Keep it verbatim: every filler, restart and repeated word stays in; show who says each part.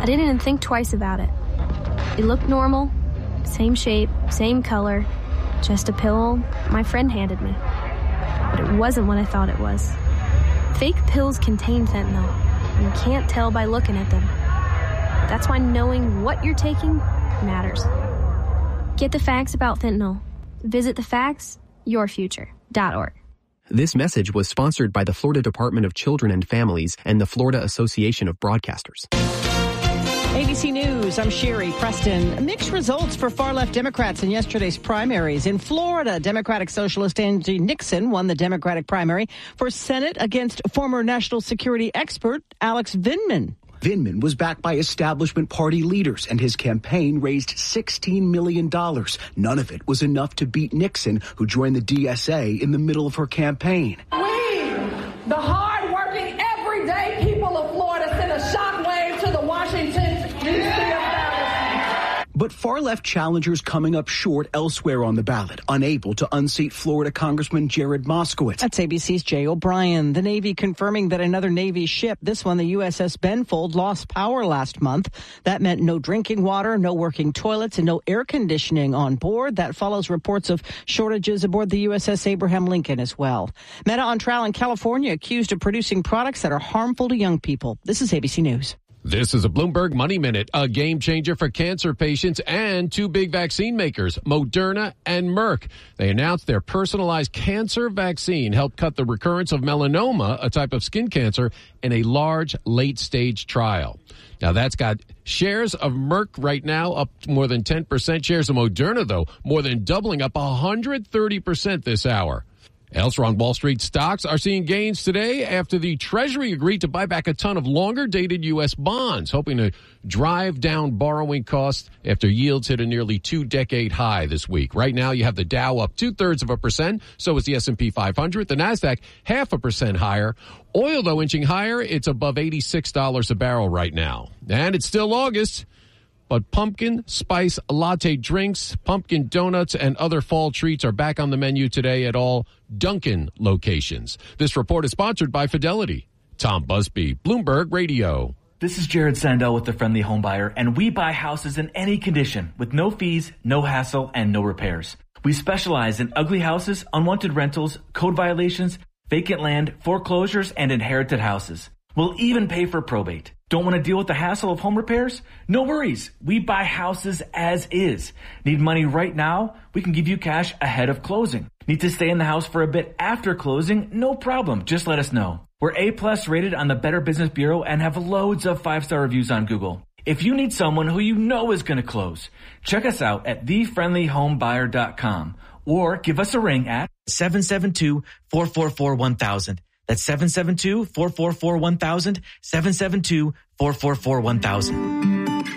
Speaker 1: didn't even think twice about it. It looked normal, same shape, same color, just a pill my friend handed me. But it wasn't what I thought it was. Fake pills contain fentanyl, and you can't tell by looking at them. That's why knowing what you're taking matters. Get the facts about fentanyl. Visit the facts your future dot org.
Speaker 2: This message was sponsored by the Florida Department of Children and Families and the Florida Association of Broadcasters.
Speaker 3: A B C News, I'm Sherry Preston. Mixed results for far-left Democrats in yesterday's primaries. In Florida, Democratic Socialist Angie Nixon won the Democratic primary for Senate against former national security expert Alex Vindman.
Speaker 4: Vindman was backed by establishment party leaders, and his campaign raised sixteen million dollars. None of it was enough to beat Nixon, who joined the D S A in the middle of her campaign.
Speaker 5: We, the hard-working, everyday people of Florida, sent a shockwave to the Washington, D C establishment.
Speaker 4: But far-left challengers coming up short elsewhere on the ballot, unable to unseat Florida Congressman Jared Moskowitz.
Speaker 3: That's A B C's Jay O'Brien. The Navy confirming that another Navy ship, this one the U S S Benfold, lost power last month. That meant no drinking water, no working toilets, and no air conditioning on board. That follows reports of shortages aboard the U S S Abraham Lincoln as well. Meta on trial in California accused of producing products that are harmful to young people. This is A B C News.
Speaker 6: This is a Bloomberg Money Minute, a game changer for cancer patients and two big vaccine makers, Moderna and Merck. They announced their personalized cancer vaccine helped cut the recurrence of melanoma, a type of skin cancer, in a large late-stage trial. Now, that's got shares of Merck right now up more than ten percent. Shares of Moderna, though, more than doubling, up one hundred thirty percent this hour. Elsewhere on Wall Street, stocks are seeing gains today after the Treasury agreed to buy back a ton of longer-dated U S bonds, hoping to drive down borrowing costs after yields hit a nearly two-decade high this week. Right now, you have the Dow up two-thirds of a percent, so is the S and P five hundred. The Nasdaq half a percent higher. Oil, though, inching higher. It's above eighty-six dollars a barrel right now. And it's still August. But pumpkin spice latte drinks, pumpkin donuts, and other fall treats are back on the menu today at all Dunkin' locations. This report is sponsored by Fidelity. Tom Busby, Bloomberg Radio.
Speaker 7: This is Jared Sandell with The Friendly Home Buyer, and we buy houses in any condition with no fees, no hassle, and no repairs. We specialize in ugly houses, unwanted rentals, code violations, vacant land, foreclosures, and inherited houses. We'll even pay for probate. Don't want to deal with the hassle of home repairs? No worries. We buy houses as is. Need money right now? We can give you cash ahead of closing. Need to stay in the house for a bit after closing? No problem. Just let us know. We're A-plus rated on the Better Business Bureau and have loads of five-star reviews on Google. If you need someone who you know is going to close, check us out at the friendly home buyer dot com or give us a ring at
Speaker 8: seven seven two, four four four, one thousand. That's seven seven two, four four four, one thousand, seven seven two, four four four, one thousand.